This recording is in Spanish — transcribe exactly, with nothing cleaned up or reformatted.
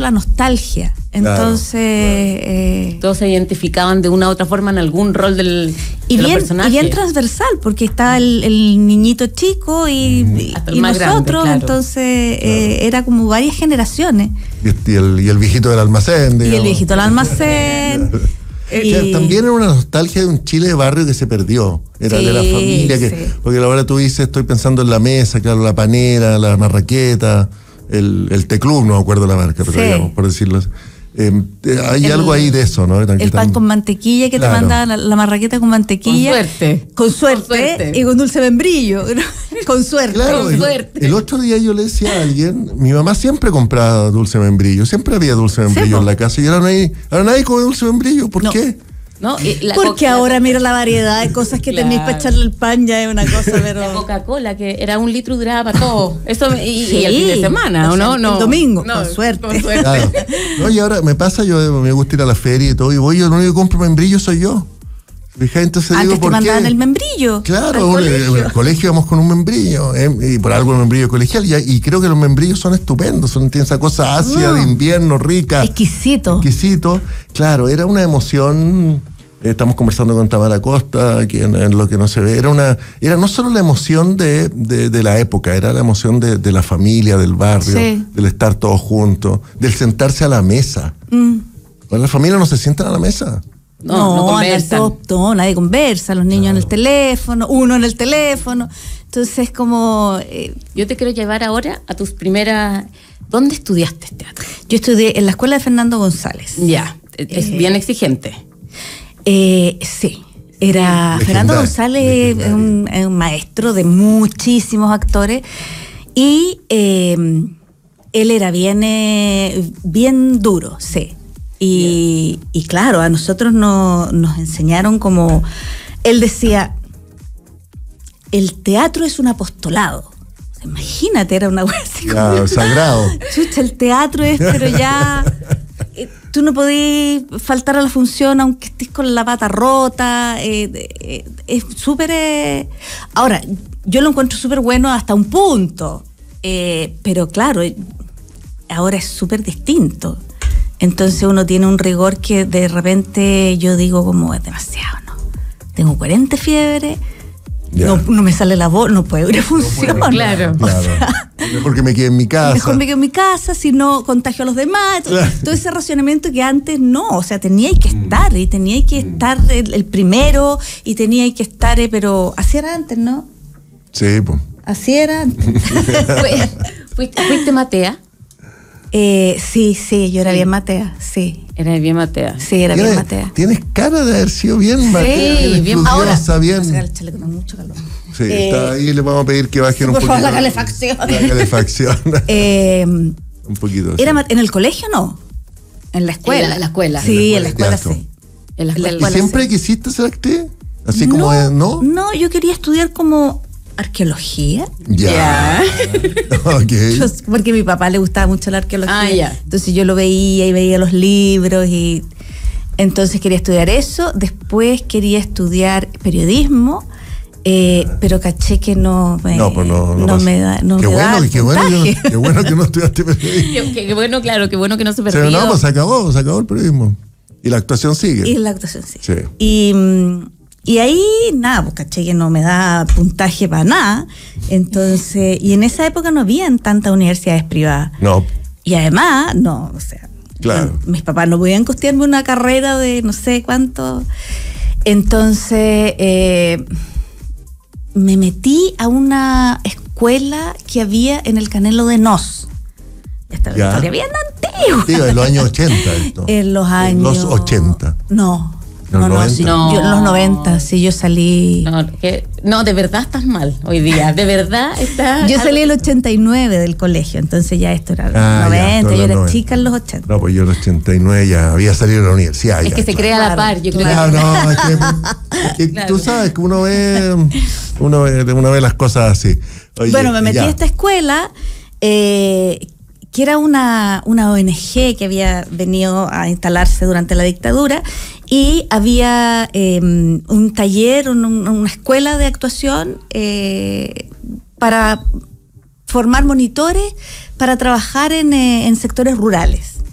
la nostalgia. Entonces... Claro, claro. Eh, todos se identificaban de una u otra forma en algún rol del, y de bien, los personajes. Y bien transversal, porque está el, el niñito chico y, mm. y, y nosotros, grande, claro. Entonces claro. eh, era como varias generaciones. Y el, y el viejito del almacén, digamos. Y el viejito del almacén. Y, o sea, también era una nostalgia de un Chile de barrio que se perdió. Era sí, de la familia. que sí. Porque ahora tú dices, estoy pensando en la mesa, claro, la panera, la marraqueta, el, el T-Club, no me acuerdo la marca, pero sí. digamos, por decirlo así. Eh, hay el, algo ahí de eso, ¿no? El pan con mantequilla que claro. te mandaban, la, la marraqueta con mantequilla. Con suerte. Con suerte. Con suerte. Y con dulce membrillo. Con suerte. Claro, con el, suerte. El otro día yo le decía a alguien, mi mamá siempre compraba dulce membrillo, siempre había dulce membrillo sí, en la casa, y ahora nadie, ahora nadie come dulce membrillo. ¿Por no. qué? ¿No? La Porque Coca- ahora mira la variedad de cosas que claro. tenéis para echarle el pan, ya es una cosa, pero... La Coca-Cola, que era un litro duraba para todo. Eso me, y, sí, y el fin de semana, ¿o no? no? El domingo, no, con suerte. Con suerte. Claro. No, y ahora me pasa, yo me gusta ir a la feria y todo, y voy, yo lo único que compro membrillo soy yo. Fija, entonces Antes digo, te ¿por mandaban qué? el membrillo. Claro, bueno, en el colegio íbamos con un membrillo, eh, y por algo el membrillo colegial, y, y creo que los membrillos son estupendos, son, tienen esa cosa ácida no. de invierno, rica. Exquisito. Exquisito. Claro, era una emoción... Estamos conversando con Tamara Costa, aquí en, en Lo que no se ve. Era una, era no solo la emoción de, de, de la época, era la emoción de, de la familia, del barrio, sí. del estar todos juntos, del sentarse a la mesa. Mm. ¿La familia no se sientan a la mesa? No, no, no conversan. No, no, nadie conversa, los niños claro. en el teléfono, uno en el teléfono. Entonces, como... Eh, Yo te quiero llevar ahora a tus primeras... ¿Dónde estudiaste teatro? Yo estudié en la escuela de Fernando González. Ya, es eh, bien exigente. Eh, sí, era Legendar, Fernando González, es un, es un maestro de muchísimos actores y eh, él era bien, eh, bien duro, sí. Y, yeah. y claro, a nosotros no, nos enseñaron como, él decía, el teatro es un apostolado. Imagínate, era una hueá así como... Claro, sagrado. Chucha, el teatro es, pero ya... Tú no podés faltar a la función aunque estés con la pata rota. Eh, eh, es súper... Eh... Ahora, yo lo encuentro súper bueno hasta un punto. Eh, pero claro, ahora es súper distinto. Entonces uno tiene un rigor que de repente yo digo como es demasiado, ¿no? Tengo cuarenta fiebre... Yeah. No, no me sale la voz, no puedo ir a función. No claro. claro. O sea, mejor que me quede en mi casa. Mejor me quedo en mi casa, si no contagio a los demás. Claro. Todo ese racionamiento que antes no, o sea, teníais que estar, y teníais que estar el, el primero, y teníais que estar, eh, pero así era antes, ¿no? Sí, pues. Así era antes. ¿Fuiste, ¿Fuiste Matea? Eh, sí, sí, yo era sí. bien Matea, sí. Era bien Matea. Sí, era bien Matea. Tienes cara de haber sido bien Matea. Sí, bien, bien ahora. Bien. El chaleco con mucho calor. Sí, eh, está ahí, le vamos a pedir que bajen un por poquito. Por favor, la calefacción. La calefacción. eh, un poquito. Era así. En el colegio no, en la escuela. En la, la escuela. Sí, en la escuela, en la escuela sí. En la escuela, ¿Y la siempre sí. quisiste ser actriz? Así como no, es, ¿no? No, yo quería estudiar como arqueología. Ya. Yeah. Okay. Yo, porque a mi papá le gustaba mucho la arqueología. Ah, yeah. Entonces yo lo veía y veía los libros y entonces quería estudiar eso. Después quería estudiar periodismo, eh, pero caché que no me, no, pues no, no, no me da. No qué, me bueno, da qué, bueno, que no, qué bueno que no estudiaste periodismo. Qué, qué bueno, claro, qué bueno que no se perdió. Se, no, pues se acabó, se acabó el periodismo. Y la actuación sigue. Y la actuación sigue. Sí. Y, y ahí, nada, pues caché que no me da puntaje para nada. Entonces, y en esa época no habían tantas universidades privadas. No. Y además, no, o sea, claro. bueno, mis papás no podían costearme una carrera de no sé cuánto. Entonces, eh, me metí a una escuela que había en el Canelo de Nos. Esta es una historia bien antigua. Digo, en los años ochenta. Esto. En los años... En los ochenta. No. No, no, sí, no, yo en los noventa, sí, yo salí... No, que, no, de verdad estás mal hoy día, de verdad estás... Yo salí en el ochenta y nueve del colegio, entonces ya esto era ah, noventa, ya, yo era noventa. Chica en los ochenta. No, pues yo en el ochenta y nueve ya había salido de la universidad. Es ya, que se claro. crea a la par, yo creo claro, que... no, es que, es que claro. Tú sabes que uno ve, uno ve, uno ve las cosas así. Oye, bueno, me metí ya. a esta escuela... Eh, que era una, una O N G que había venido a instalarse durante la dictadura y había eh, un taller, un, una escuela de actuación eh, para formar monitores para trabajar en, eh, en sectores rurales.